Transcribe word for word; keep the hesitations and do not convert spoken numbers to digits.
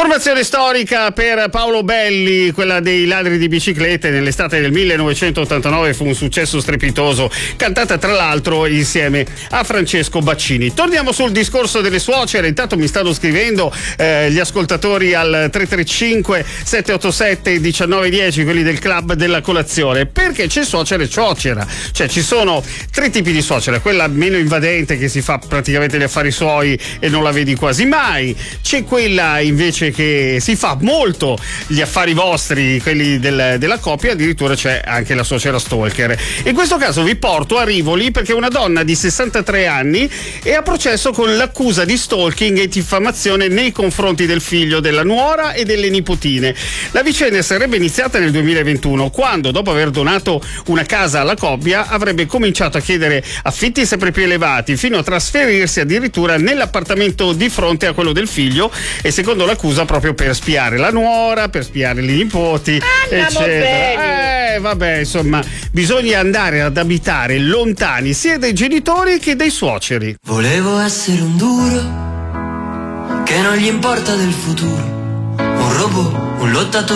Formazione storica per Paolo Belli, quella dei Ladri di biciclette. Nell'estate del millenovecentottantanove fu un successo strepitoso, cantata tra l'altro insieme a Francesco Baccini. Torniamo sul discorso delle suocere. Intanto mi stanno scrivendo eh, gli ascoltatori al tre tre cinque sette otto sette uno nove uno zero, quelli del club della colazione, perché c'è suocera e suocera, cioè ci sono tre tipi di suocera: quella meno invadente che si fa praticamente gli affari suoi e non la vedi quasi mai, c'è quella invece che si fa molto gli affari vostri, quelli del, della coppia, addirittura c'è anche la suocera stalker. In questo caso vi porto a Rivoli perché una donna di sessantatré anni è a processo con l'accusa di stalking e diffamazione nei confronti del figlio, della nuora e delle nipotine. La vicenda sarebbe iniziata nel duemilaventuno, quando, dopo aver donato una casa alla coppia, avrebbe cominciato a chiedere affitti sempre più elevati, fino a trasferirsi addirittura nell'appartamento di fronte a quello del figlio, e secondo l'accusa proprio per spiare la nuora, per spiare i nipoti, Andiamo eccetera. bene. Eh, vabbè, insomma, bisogna andare ad abitare lontani sia dai genitori che dai suoceri. Volevo essere un duro che non gli importa del futuro, un robot, un lottatore